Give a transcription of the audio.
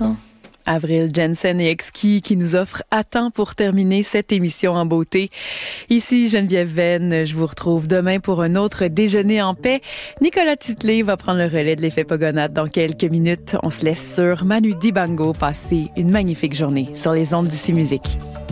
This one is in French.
ça. Avril Jensen et Exki qui nous offrent à temps pour terminer cette émission en beauté. Ici Geneviève Venn, je vous retrouve demain pour un autre déjeuner en paix. Nicolas Titley va prendre le relais de l'effet Pogonade dans quelques minutes. On se laisse sur Manu Dibango passer une magnifique journée sur les ondes d'Ici Musique.